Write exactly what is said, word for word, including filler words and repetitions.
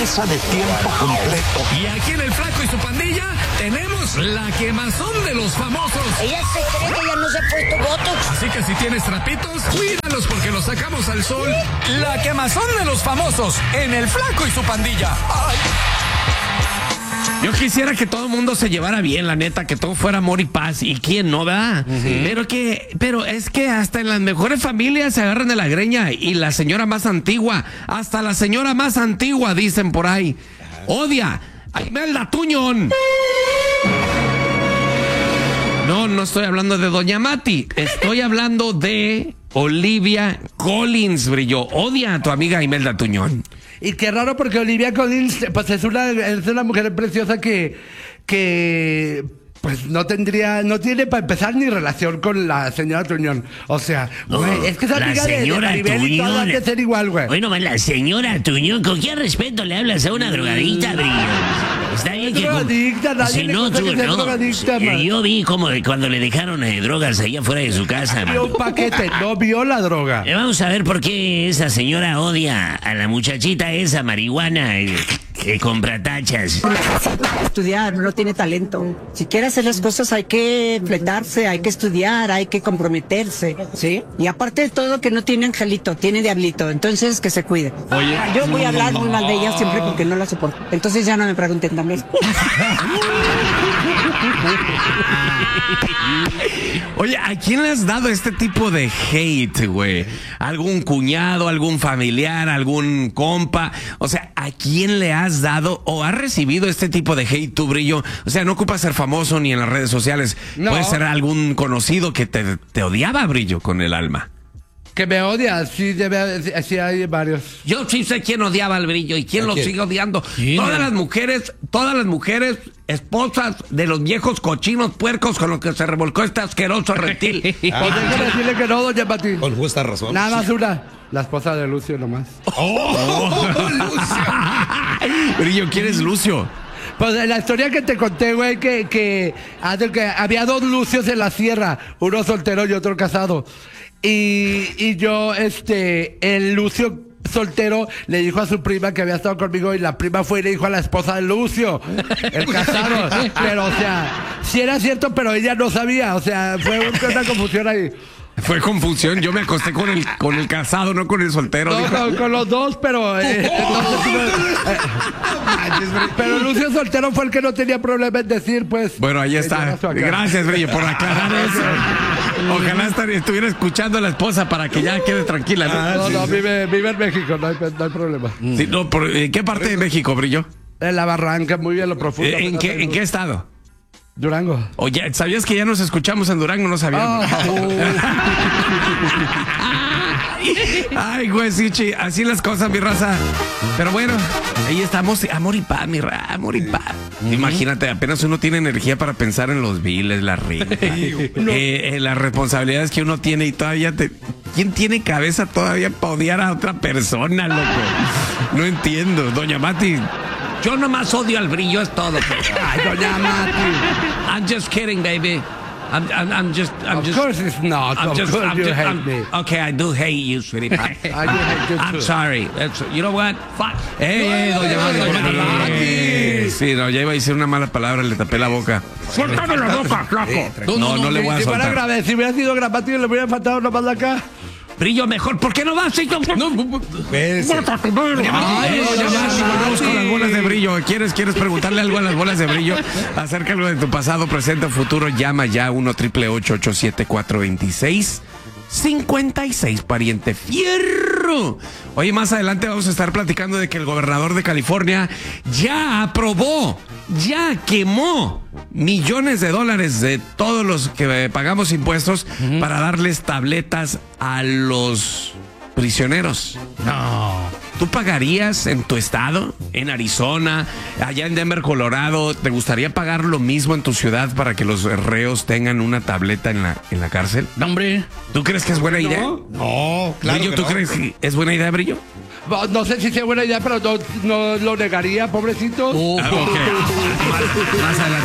empresa de tiempo completo. Y aquí en El Flaco y su pandilla tenemos la quemazón de los famosos. Ella se cree que ya no se ha puesto botox. Así que si tienes trapitos, cuídalos porque los sacamos al sol. La quemazón de los famosos en El Flaco y su pandilla. ¡Ay! Yo quisiera que todo el mundo se llevara bien, la neta, que todo fuera amor y paz. ¿Y quién no, verdad? Uh-huh. Pero que, pero es que hasta en las mejores familias se agarran de la greña. Y la señora más antigua, hasta la señora más antigua, dicen por ahí, odia a Imelda Tuñón. No, no estoy hablando de Doña Mati. Estoy hablando de Olivia Collins, Brillo. Odia a tu amiga Imelda Tuñón. Y qué raro porque Olivia Collins, pues es una, es una mujer preciosa que, que pues no tendría, no tiene para empezar ni relación con la señora Tuñón. O sea, no, güey, es que esa amiga de, de Maribel y todo hay que ser igual, güey. Bueno, la señora Tuñón, ¿con qué respeto le hablas a una drogadicta, Brillo? Está bien que... drogadicta, nadie si le no, tú, que no. drogadicta, Eh, yo vi como cuando le dejaron eh, drogas allá afuera de su casa. Vio un paquete, no vio la droga. Eh, vamos a ver por qué esa señora odia a la muchachita esa marihuana eh, que compra tachas. Estudiar, no tiene talento. Si quiere hacer las cosas hay que fletarse, hay que estudiar, hay que comprometerse, ¿sí? Y aparte de todo que no tiene angelito, tiene diablito, entonces que se cuide. Oye, yo voy a hablar muy mal de ella siempre porque no la soporto. Entonces ya no me pregunten también. Oye, ¿a quién le has dado este tipo de hate, güey? ¿Algún cuñado, algún familiar, algún compa? O sea, ¿a quién le has dado o has recibido este tipo de hate, tú, Brillo? O sea, no ocupa ser famoso ni en las redes sociales. No. Puede ser algún conocido que te, te odiaba, Brillo, con el alma. Que me odia, sí, debe, sí hay varios. Yo sí sé quién odiaba al Brillo y quién lo sigue odiando. ¿Quién? Todas las mujeres, todas las mujeres, esposas de los viejos cochinos puercos con los que se revolcó este asqueroso reptil. Pues déjame decirle que no, doña Pati. Con justa razón. Nada más una, la esposa de Lucio nomás. ¡Oh! oh Lucio. Brillo, ¿quién es Lucio? Pues la historia que te conté, güey, que, que, que había dos Lucios en la sierra, uno soltero y otro casado. Y, y yo, este, el Lucio soltero le dijo a su prima que había estado conmigo y la prima fue y le dijo a la esposa de Lucio, el casado. Pero, o sea, sí era cierto, pero ella no sabía. O sea, fue una confusión ahí. Fue confusión, yo me acosté con el con el casado, no con el soltero. No, con, con los dos, pero eh, entonces, eh, pero Lucio soltero fue el que no tenía problema en decir, pues. Bueno, ahí está. Gracias, Brillo, por aclarar eso. Ojalá estuviera escuchando a la esposa para que ya quede tranquila, ¿no? No, no, vive, vive en México, no hay, no hay problema. Sí, no, por, ¿en qué parte de México, Brillo? En la Barranca, muy bien, lo profundo. ¿En qué, ¿en qué estado? Durango. Oye, ¿sabías que ya nos escuchamos en Durango? No sabía. Oh. Ay, güey, sí, así las cosas, mi raza. Pero bueno, ahí estamos. Amor y paz, mi raza, amor y paz. Mm-hmm. Imagínate, apenas uno tiene energía para pensar en los biles, la renta, no. eh, eh, las responsabilidades que uno tiene y todavía te... ¿Quién tiene cabeza todavía para odiar a otra persona, loco? No entiendo. Doña Mati... Yo nomás odio al Brillo, es todo. Ay, doña Mati. I'm just kidding, baby. I'm, I'm, I'm just, I'm of just. Of course it's not. I'm of just, course I'm you just, hate I'm, me. Okay, I do hate you, sweetie pie. I do hate you too. I'm sorry. That's, you know what? Fuck. Hey, hey, doña Mati. Doña Mati. Sí, no, ya iba a decir una mala palabra, le tapé la boca. Suéltame la boca, flaco. No, no, no, no le voy a si soltar. Fuera grave, si hubiera sido gramático, le hubiera faltado una más de acá. Brillo, mejor, ¿por qué no vas? No, no, Ay, vamos con las bolas de Brillo. ¿Quieres, ¿Quieres preguntarle algo a las bolas de Brillo? Acerca algo de tu pasado, presente o futuro. Llama ya uno triple ocho ocho siete cuatro dos seis cincuenta y seis, pariente fierro. Oye, más adelante vamos a estar platicando de que el gobernador de California ya aprobó, ya quemó millones de dólares de todos los que pagamos impuestos uh-huh. para darles tabletas a los prisioneros. No. ¿Tú pagarías en tu estado, en Arizona, allá en Denver, Colorado? ¿Te gustaría pagar lo mismo en tu ciudad para que los reos tengan una tableta en la, en la cárcel? No, hombre. ¿Tú crees que es buena no, idea? No, claro. Brillo, ¿tú no. crees que es buena idea, Brillo? No, no sé si sea buena idea, pero no, no lo negaría, pobrecito. Uh, okay. Más adelante.